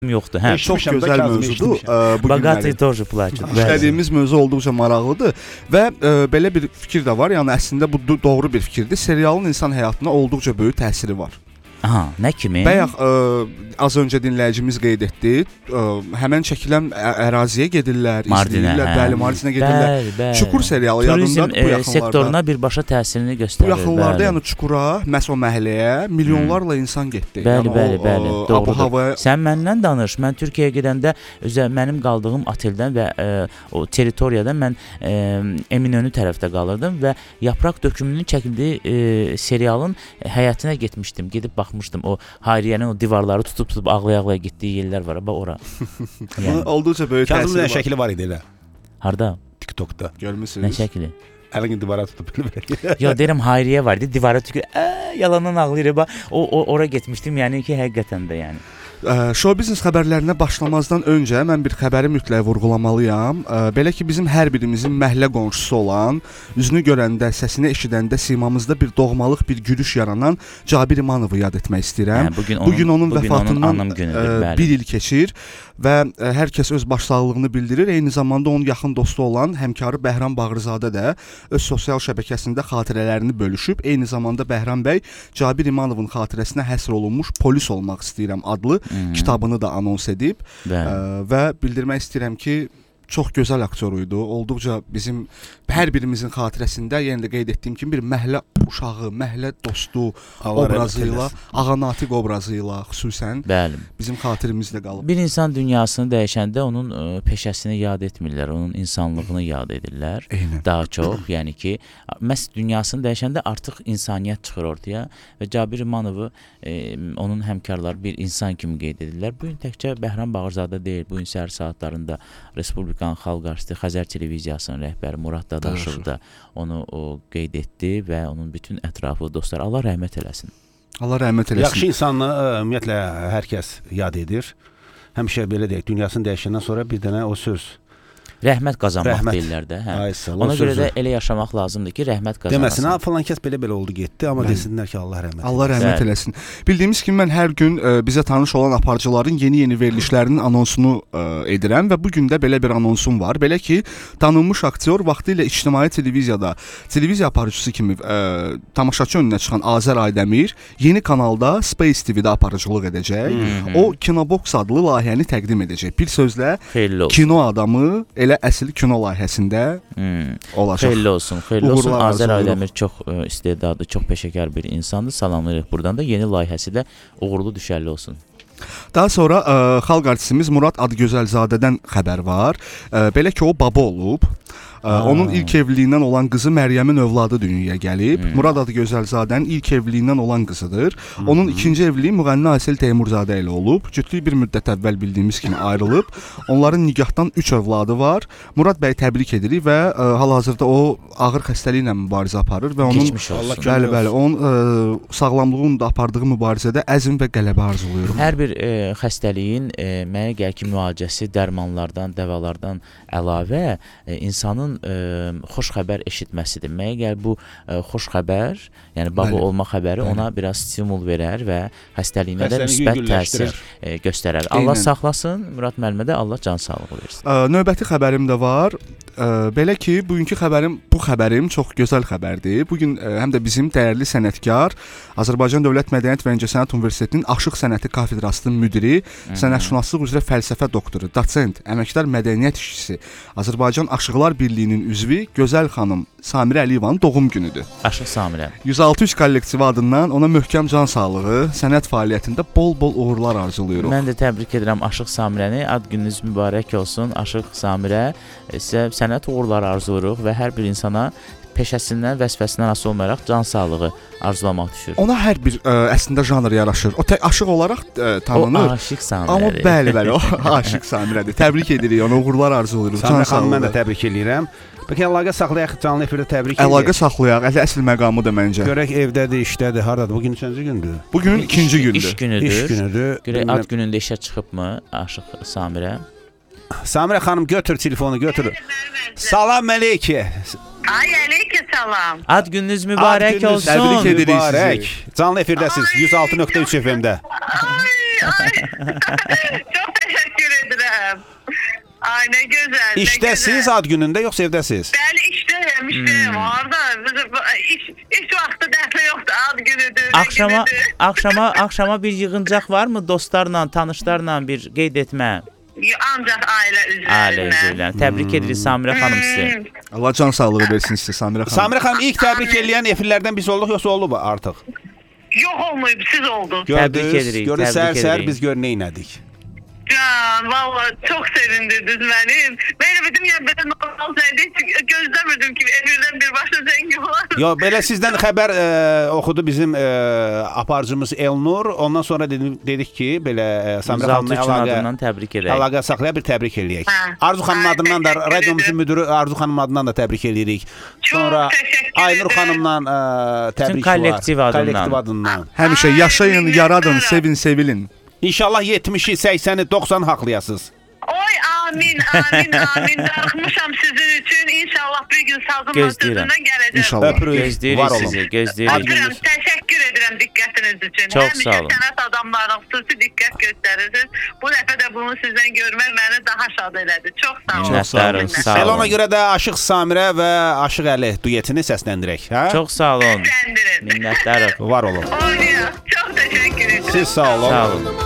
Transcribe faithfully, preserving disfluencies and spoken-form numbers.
yoxdur. Hə, çox gözəl mövzudur. Bu Bogati тоже плачет. İşlədiyimiz mövzu olduqca maraqlıdır və ə, belə bir fikir də var. Yəni əslində bu doğru bir fikirdir. Serialın insan həyatına olduqca böyük təsiri var. Aha, nə kimi? Bayaq ə, az öncə dinləyicimiz qeyd etdi. Ə, həmən çəkilən ə, əraziyə gedirlər, izləyirlər, bəli, Mardinə gedirlər. Bəli, bəli. Çukur serialı yadımdadır bu yaxınlarda. Sektoruna birbaşa təsirini göstərir. Bu yaxınlarda, yəni Çukura, məhz o məhəlləyə milyonlarla hmm. insan getdi. Bəli, yəni, bəli, o, bəli, o, doğrudur. Havaya... Sən məndən danış. Mən Türkiyəyə gedəndə özə mənim qaldığım oteldən və ə, o teritoriyadan mən ə, Eminönü tərəfdə qalırdım və Yapraq dökümünün çəkildiyi ə, serialın həyətinə getmişdim. Gedib bax baxmışdım o Hayriye'nin o divarları tutup tutup ağlaya-ağlaya gittiği yerler var. Bak ora. Yani. Olduqca böyük təsiri var. Kazımın şəkli var idi elə. Harda? TikTok'da. Görmüsünüz? Nə şəkli? Əlini divara tutup. Ya derim Hayriye var idi. Divara tükür. Eee yalandan ağlayır. O, o ora getmişdim. Yəni ki həqiqətən də yəni. Show biznes xəbərlərinə başlamazdan öncə mən bir xəbəri mütləq vurğulamalıyam. Belə ki, bizim hər birimizin məhəllə qonşusu olan, üzünü görəndə, səsini eşidəndə simamızda bir doğmalıq, bir gülüş yaranan Cabir İmanovu yad etmək istəyirəm. Hə, bugün onun, bugün onun bugün vəfatından onun günüdür, bir il keçir və hər kəs öz başsağlığını bildirir. Eyni zamanda onun yaxın dostu olan həmkarı Bəhram Bağırzadə də öz sosial şəbəkəsində xatirələrini bölüşüb. Eyni zamanda Bəhram bəy Cabir İmanovun xatirəsinə həsr olunmuş Polis olmaq istəyirəm adlı Hmm. kitabını da anons edib ə, və bildirmək istəyirəm ki, çox gözəl aktyor idi. Olduqca bizim hər birimizin xatirəsində, yəni də qeyd etdiyim kimi bir məhəllə uşağı, məhəllə dostu Allah obrazı ilə, ağa Natiq obrazı ilə xüsusən Bəli. bizim xatirimizdə qalıb. Bir insan dünyasını dəyişəndə onun ə, peşəsini yad etmirlər, onun insanlığını yad edirlər. Eynən. Daha çox, yəni ki, məhz dünyasını dəyişəndə artıq insaniyyət çıxır ortaya və Cabir İmanovu e, onun həmkarları bir insan kimi qeyd edirlər. Bu gün təkcə Bəhram Bağırzadə deyil, bu gün səhər saatlarında Respublikan Xalq Artisti Xəzər televiziyasının rəhbəri Murad Dadaşov da onu o, qeyd etdi və onun bütün ətrafı dostlar Allah rəhmət eləsin. Allah rəhmət eləsin. Yaxşı insanı ümumiyyətlə hər kəs yad edir. Həmişə belə deyək, dünyasını dəyişəndən sonra bir dənə o söz rəhmət qazanmaq rəhmət. deyirlər də. Hə. Ay, ona görə də elə yaşamaq lazımdır ki, rəhmət qazansın. Deməsin, ha falan kəs belə-belə oldu, getdi, amma mən... desinlər ki, Allah rəhmət Allah rəhmət Bəli. eləsin. Bildiyimiz kimi mən hər gün ə, bizə tanış olan aparıcıların yeni-yeni verilişlərinin anonsunu ə, edirəm və bu gün də belə bir anonsum var. Belə ki, tanınmış aktyor vaxtilə ictimai televiziyada televiziya aparıcısı kimi ə, tamaşaçı önünə çıxan Azər Aydəmir yeni kanalda Space T V-də aparıcılıq edəcək. Hmm. O Kinobox adlı layihəni təqdim edəcək. Bir sözlə kino adamı elə əsl kino layihəsində hmm. olacaq. Xeyirli olsun, xeyirli olsun. Azər Aydəmir çox ə, istedadlı, çox peşəkar bir insandır. Salamlayırıq buradan da. Yeni layihəsi də uğurlu düşərli olsun. Daha sonra ə, xalq artistimiz Murad Adgözəlzadədən xəbər var. Ə, belə ki, o baba olub. Aa. Onun ilk evliliyindən olan qızı Məryəmin övladı dünyaya gəlib. Hmm. Murad Adgözəlzadənin ilk evliliyindən olan qızıdır. Hmm. Onun ikinci evliliyi müğənni Aysel Teymurzadə ilə olub. Cütlük bir müddət əvvəl bildiyimiz kimi ayrılıb. Onların nikahdan üç övladı var. Murad bəy təbrik edirik və ə, hal-hazırda o ağır xəstəliklə mübarizə aparır və onun bəli bəli onun ə, sağlamlığının da apardığı mübarizədə əzm və qələbə arzuluyuruq. Hər bir ə, xəstəliyin ə, mənə gəlir ki, müalicəsi dərmanlardan, dəvalardan əlavə ə, insanın Ə, xoş xəbər eşitməsidir. Mənə gəl bu ə, xoş xəbər, yəni baba Bəli. olma xəbəri Bəli. ona biraz stimul verər və xəstəliyinə də müsbət təsir ə, göstərər. Eynən. Allah saxlasın, Murad müəllimə də Allah can sağlığı versin. Ə, növbəti xəbərim də var. Ə, belə ki, bugünkü xəbərim, bu xəbərim çox gözəl xəbərdir. Bu gün ə, həm də bizim dəyərli sənətkar, Azərbaycan Dövlət Mədəniyyət və İncəsənət Universitetinin Aşıq Sənəti kafedrasının müdiri, Hı -hı. sənətşünaslıq üzrə fəlsəfə doktoru, dosent, əməkdar mədəniyyət işçisi, Azərbaycan Aşıqlar Birliyinin üzvü Gözəl xanım Samirə Əliyevanın doğum günüdür. Aşıq Samirə. yüz altı üç kollektivi adından ona möhkəm can sağlığı, sənət fəaliyyətində bol-bol uğurlar arzulayırıq. Mən də təbrik edirəm Aşıq Samirəni. Ad gününüz mübarək olsun. Aşıq Samirə, sizə sənət uğurları arzulayırıq və hər bir insana peşəsindən, vəzifəsindən asılı olmayaraq can sağlığı arzulamaq düşür. Ona hər bir ə, əslində janr yaraşır. O tək aşıq olaraq ə, tanınır. O aşıq Samirədir. Amma bəli, bəli, o aşıq Samirədir. Təbrik edirik, ona uğurlar arzulayırıq. Samirə xanım, mən də təbrik edirəm. Bəlkə əlaqə saxlayaq, canlı efirdə təbrik edirik. Əlaqə saxlayaq, əsl məqamı da məncə. Görək evdədir, işdədir, hardadır? Bugün üçüncü gündür. Bugün ikinci gündür. İş günüdür. İş günüdür. Görək ad günündə işə çıxıbmı Aşıq Samirə? Samirə xanım, götür telefonu, götür. Salam əleykə. Ay əleyküm salam. Ad gününüz mübarək Ad gününüz olsun. Təbrik edirik mübarək. sizi. Canlı efirdəsiniz yüz altı nöqtə üç F M-də. Ay, ay. Çox Ay nə gözəl. nə İşdəsiz gözəl. ad günündə yoxsa evdəsiz? Bəli, işdəyəm, işdəyəm. Hmm. Harda? İş, iş vaxtı dəxli yoxdur, ad günüdür. nə Axşama günüdür. axşama axşama bir yığıncaq varmı dostlarla, tanışlarla bir qeyd etmə? Ancaq ailə üzvlərindən. Ailə üzvlərindən. Təbrik edirik Samirə xanım sizi. Hmm. Allah can sağlığı versin sizə Samirə xanım. Samirə xanım ilk təbrik eləyən efirlərdən biz olduq yoxsa olub artıq? Yox olmayıb, siz oldunuz. Təbrik edirik, Görün təbrik səhər-səhər edirik. biz gör nə elədik. Can, valla çok sevindirdiniz beni. Benim dedim ya ben normal zeydi gözlemirdim ki evirden bir başka zengi var. Yo, belə sizdən xəbər e, oxudu bizim e, aparıcımız Elnur. Ondan sonra dedim, dedik ki, belə e, Samirə xanımla Zaltı əlaqə, adından təbrik edək. əlaqə saxlaya bir təbrik eləyək. Hə. Arzu xanım Hə, adından da, təşəkkür radiomuzun edirəm. müdürü Arzu xanım adından da təbrik eləyirik. Çox Sonra təşəkkür Aynur edirəm. xanımla e, təbrik var. kollektiv adından. Kollektiv adından. Həmişə Ay, yaşayın, yaradın, minnətdaram. sevin, sevilin. İnşallah yetmişi, səksəni, doxsanı haqlayasınız. Oy amin amin amin. Darıxmışam sizin için. İnşallah bir gün sazımla Gözləyirəm. sözündən gələcəm. İnşallah. Öpürük. Gözləyirik Var olun. sizi, gözləyirik. Öpürəm, təşəkkür edirəm diqqətiniz üçün. Çox Həmişə sağ olun. sənət adamlarına xüsusi diqqət göstərirsiniz. Bu dəfə də bunu sizdən görmək məni daha şad elədi. Çox sağ olun. Minnətdarım, sağ Elə olun. ona görə də Aşıq Samirə və Aşıq Əli duetini səsləndirək, hə? Çox sağ olun. Səndirin. Minnətdarıq. Var olun. Oynayaq. Çox təşəkkür edirəm. Siz sağ olun. Sağ olun.